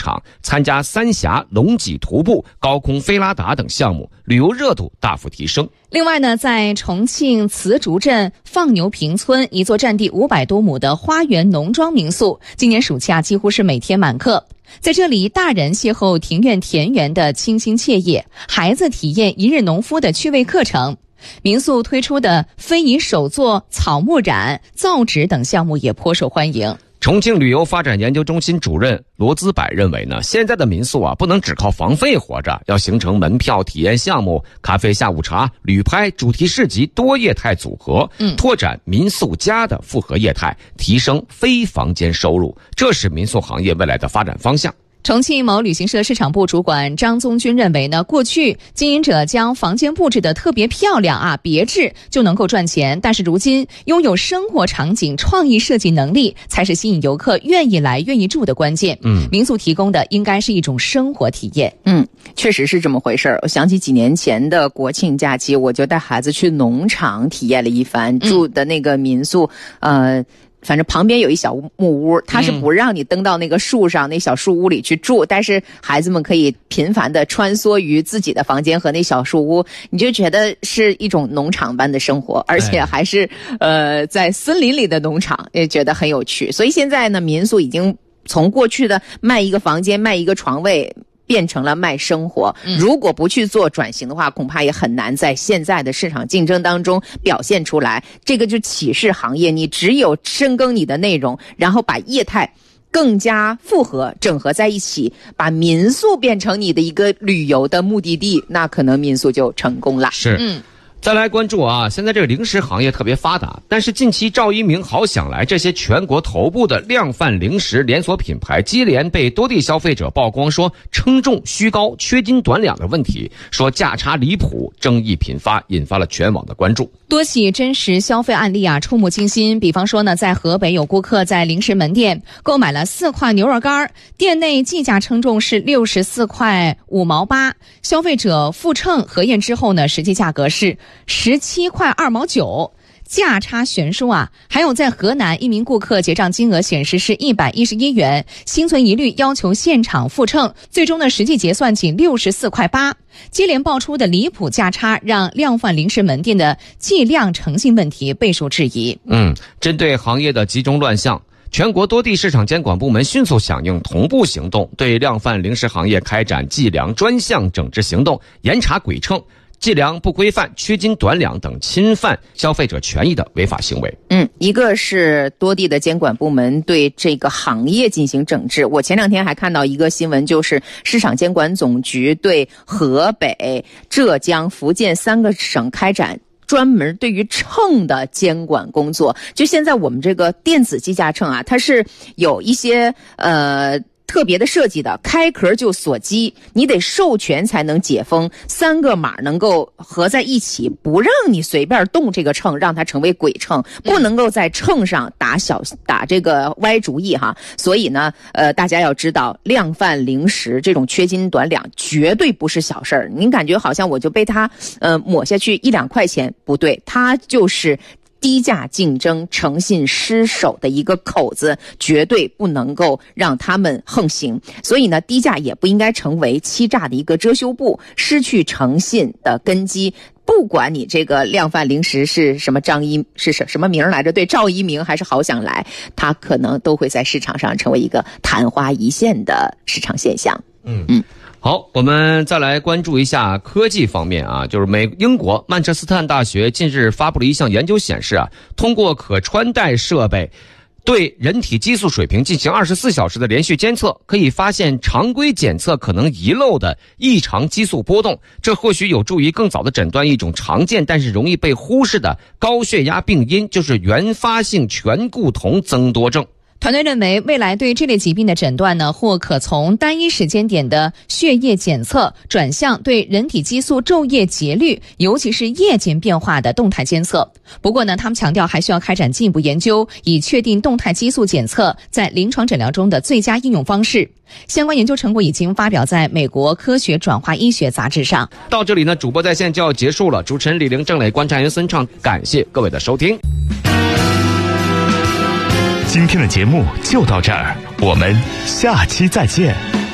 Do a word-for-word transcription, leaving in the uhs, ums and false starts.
场，参加三峡、龙脊徒步、高空飞拉达等项目，旅游热度大幅提升。 另外呢，在重庆磁竹镇放牛坪村一座占地五百多亩的花园农庄民宿，今年暑假几乎是每天满客。在这里，大人邂逅庭院田园的清新惬意，孩子体验一日农夫的趣味课程。民宿推出的非遗手作、草木染、造纸等项目也颇受欢迎。 重庆旅游发展研究中心主任罗资柏认为呢，现在的民宿啊，不能只靠房费活着，要形成门票体验项目、咖啡下午茶、旅拍、主题市集多业态组合，嗯，拓展民宿家的复合业态，提升非房间收入，这是民宿行业未来的发展方向。 重庆某旅行社市场部主管张宗军认为呢，过去经营者将房间布置得特别漂亮啊、别致就能够赚钱，但是如今拥有生活场景、创意设计能力才是吸引游客愿意来、愿意住的关键。嗯，民宿提供的应该是一种生活体验。 嗯，确实是这么回事儿。我想起几年前的国庆假期，我就带孩子去农场体验了一番，住的那个民宿，呃。反正旁边有一小木屋，它是不让你登到那个树上、嗯、那小树屋里去住，但是孩子们可以频繁地穿梭于自己的房间和那小树屋，你就觉得是一种农场般的生活，而且还是、哎、呃在森林里的农场，也觉得很有趣。所以现在呢，民宿已经从过去的卖一个房间、卖一个床位，变成了卖生活。如果不去做转型的话，恐怕也很难在现在的市场竞争当中表现出来。这个就启示行业，你只有深耕你的内容，然后把业态更加复合整合在一起，把民宿变成你的一个旅游的目的地，那可能民宿就成功了。 是，嗯。再来关注啊，现在这个零食行业特别发达，但是近期赵一鸣、好想来这些全国头部的量贩零食连锁品牌接连被多地消费者曝光说称重虚高、缺斤短两的问题，说价差离谱，争议频发，引发了全网的关注。 多起真实消费案例啊，触目惊心。比方说呢，在河北有顾客在零食门店购买了四块牛肉干，店内计价称重是六十四块五毛八，消费者复称核验之后呢，实际价格是十七块二毛九，价差悬殊啊！还有在河南，一名顾客结账金额显示是一百一十一元，心存疑虑要求现场复称，最终呢实际结算仅六十四块八。接连爆出的离谱价差，让量贩零食门店的计量诚信问题备受质疑。 嗯，针对行业的集中乱象，全国多地市场监管部门迅速响应，同步行动，对量贩零食行业开展计量专项整治行动，严查鬼称、计量不规范、缺斤短两等侵犯消费者权益的违法行为。 嗯，一个是多地的监管部门对这个行业进行整治。我前两天还看到一个新闻，就是市场监管总局对河北、浙江、福建三个省开展专门对于秤的监管工作。就现在我们这个电子计价秤啊，它是有一些呃特别的设计的，开壳就锁机，你得授权才能解封，三个码能够合在一起，不让你随便动这个秤，让它成为鬼秤，不能够在秤上打小打这个歪主意哈。所以呢，呃，大家要知道，量贩零食这种缺斤短两绝对不是小事儿。您感觉好像我就被它呃抹下去一两块钱，不对，它就是低价竞争、诚信失守的一个口子，绝对不能够让他们横行。所以呢，低价也不应该成为欺诈的一个遮羞布，失去诚信的根基。不管你这个量贩零食是什么张一是什什么名来着？对，赵一鸣还是好想来，它可能都会在市场上成为一个昙花一现的市场现象。 嗯嗯。好，我们再来关注一下科技方面啊，就是美英国曼彻斯特大学近日发布了一项研究显示啊，通过可穿戴设备对人体激素水平进行二十四小时的连续监测，可以发现常规检测可能遗漏的异常激素波动，这或许有助于更早的诊断一种常见但是容易被忽视的高血压病因，就是原发性醛固酮增多症。 团队认为，未来对这类疾病的诊断呢，或可从单一时间点的血液检测转向对人体激素昼夜节律，尤其是夜间变化的动态监测。不过呢，他们强调还需要开展进一步研究，以确定动态激素检测在临床诊疗中的最佳应用方式。相关研究成果已经发表在美国科学转化医学杂志上。 到这里呢，主播在线就要结束了。主持人李玲、郑磊、观察员孙畅，感谢各位的收听。 今天的节目就到这儿，我们下期再见。